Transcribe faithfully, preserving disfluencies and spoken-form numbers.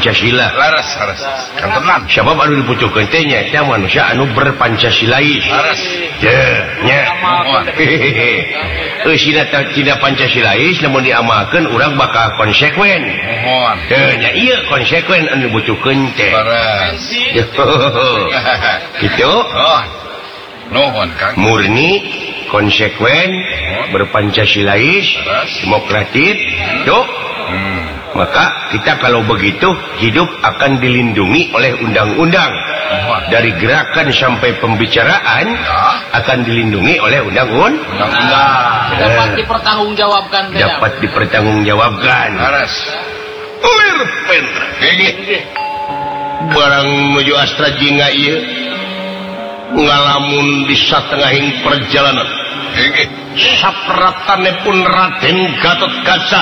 Pancasila. Laras, laras. Kan tenang. Siapa anu dipucukkeun teh nya eta manusia anu berpancasilais. Laras. Teu nya. Euy sina tidak Pancasilais lamun diamalkeun urang bakal konsekuen. Mohon. Teu nya ieu konsekuen anu dipucukkeun teh. Laras. Kitu. Oh. Nuhun Kang. Murni, konsekuen, berpancasilais, demokratis, tuh. Hmm. Maka kita kalau begitu hidup akan dilindungi oleh undang-undang. Dari gerakan sampai pembicaraan akan dilindungi oleh undang-undang. Dapat dipertanggungjawabkan. Dapat dipertanggungjawabkan. Laras. Lirpen. Barang menuju Astra Jingga ieu ngalamun di satengahing perjalanan. Sapratane pun Raden Gatot Kaca